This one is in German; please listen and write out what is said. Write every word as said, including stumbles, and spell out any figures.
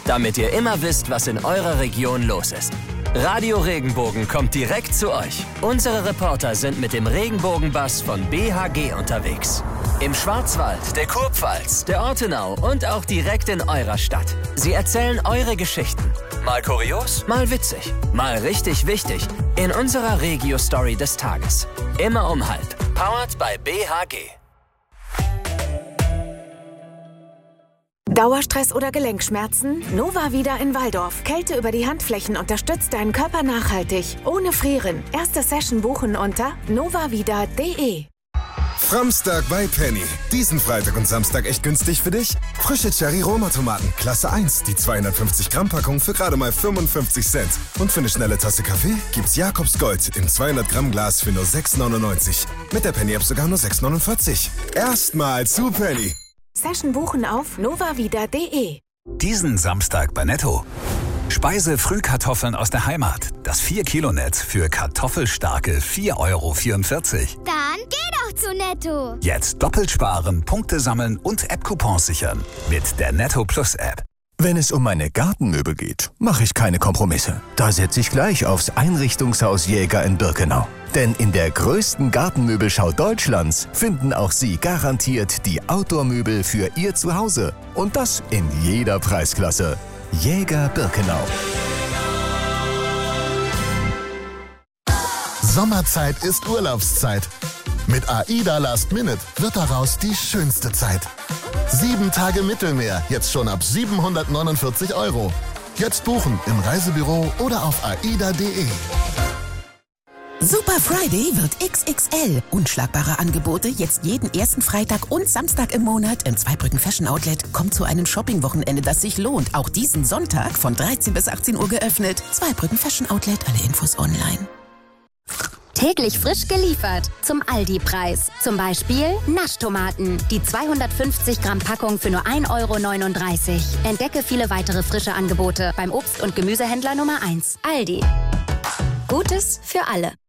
damit ihr immer wisst, was in eurer Region los ist. Radio Regenbogen kommt direkt zu euch. Unsere Reporter sind mit dem Regenbogenbus von B H G unterwegs. Im Schwarzwald, der Kurpfalz, der Ortenau und auch direkt in eurer Stadt. Sie erzählen eure Geschichten. Mal kurios, mal witzig, mal richtig wichtig. In unserer Regio-Story des Tages. Immer um halb. Powered by B H G. Dauerstress oder Gelenkschmerzen? Novavida in Walldorf. Kälte über die Handflächen unterstützt deinen Körper nachhaltig. Ohne Frieren. Erste Session buchen unter novavida punkt de. Framstag bei Penny. Diesen Freitag und Samstag echt günstig für dich? Frische Cherry-Roma-Tomaten, Klasse eins, die zweihundertfünfzig Gramm Packung für gerade mal fünfundfünfzig Cent. Und für eine schnelle Tasse Kaffee gibt's Jakobs Gold im zweihundert Gramm Glas für nur sechs neunundneunzig. Mit der Penny-App sogar nur sechs neunundvierzig. Erstmal zu Penny. Session buchen auf novavida punkt de. Diesen Samstag bei Netto. Speise-Frühkartoffeln aus der Heimat. Das vier Kilo Netz für kartoffelstarke vier Euro vierundvierzig. Dann geh doch zu Netto. Jetzt doppelt sparen, Punkte sammeln und App-Coupons sichern. Mit der Netto Plus App. Wenn es um meine Gartenmöbel geht, mache ich keine Kompromisse. Da setze ich gleich aufs Einrichtungshaus Jäger in Birkenau. Denn in der größten Gartenmöbelschau Deutschlands finden auch Sie garantiert die Outdoor-Möbel für Ihr Zuhause. Und das in jeder Preisklasse. Jäger Birkenau. Sommerzeit ist Urlaubszeit. Mit AIDA Last Minute wird daraus die schönste Zeit. Sieben Tage Mittelmeer, jetzt schon ab siebenhundertneunundvierzig Euro. Jetzt buchen im Reisebüro oder auf aida punkt de. Super Friday wird X X L. Unschlagbare Angebote jetzt jeden ersten Freitag und Samstag im Monat im Zweibrücken Fashion Outlet. Kommt zu einem Shopping-Wochenende, das sich lohnt. Auch diesen Sonntag von dreizehn bis achtzehn Uhr geöffnet. Zweibrücken Fashion Outlet, alle Infos online. Täglich frisch geliefert. Zum Aldi-Preis. Zum Beispiel Naschtomaten. Die zweihundertfünfzig Gramm Packung für nur ein Euro neununddreißig. Entdecke viele weitere frische Angebote beim Obst- und Gemüsehändler Nummer eins. Aldi. Gutes für alle.